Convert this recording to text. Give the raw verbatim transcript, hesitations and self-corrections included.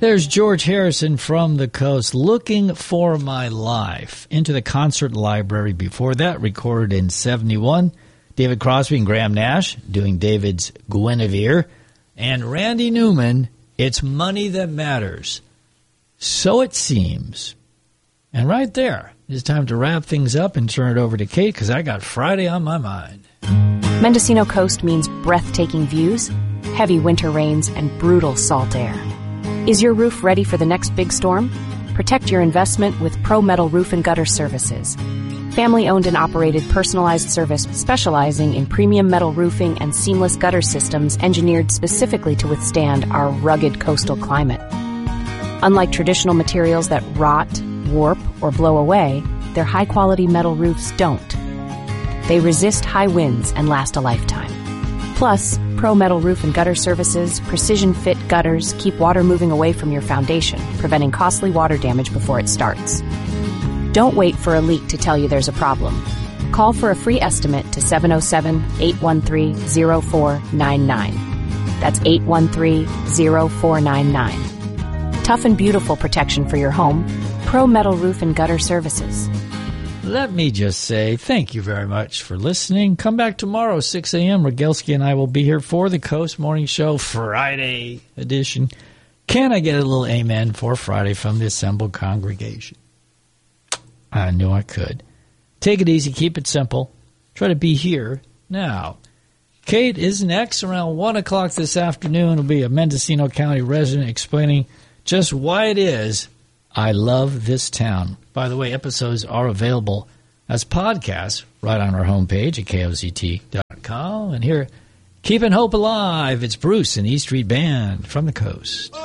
There's George Harrison from the coast, Looking for My Life, Into the Concert Library. Before that, recorded in seventy-one, David Crosby and Graham Nash doing David's Guinevere, and Randy Newman, It's Money That Matters. So it seems. And right there, it's time to wrap things up and turn it over to Kate, because I got Friday on my mind. Mendocino Coast means breathtaking views, heavy winter rains, and brutal salt air. Is your roof ready for the next big storm? Protect your investment with Pro Metal Roof and Gutter Services. Family-owned and operated personalized service specializing in premium metal roofing and seamless gutter systems engineered specifically to withstand our rugged coastal climate. Unlike traditional materials that rot, warp, or blow away, their high-quality metal roofs don't. They resist high winds and last a lifetime. Plus, Pro Metal Roof and Gutter Services precision-fit gutters keep water moving away from your foundation, preventing costly water damage before it starts. Don't wait for a leak to tell you there's a problem. Call for a free estimate to seven oh seven, eight one three, oh four nine nine. That's eight one three, oh four nine nine. Tough and beautiful protection for your home. Pro Metal Roof and Gutter Services. Let me just say thank you very much for listening. Come back tomorrow, six a.m. Rogelski and I will be here for the Coast Morning Show Friday edition. Can I get a little amen for Friday from the assembled congregation? I knew I could. Take it easy. Keep it simple. Try to be here now. Kate is next around one o'clock this afternoon. Will be a Mendocino County resident explaining just why it is I love this town. By the way, episodes are available as podcasts right on our homepage at K O Z T dot com. And here, keeping hope alive, it's Bruce and E Street Band from the coast.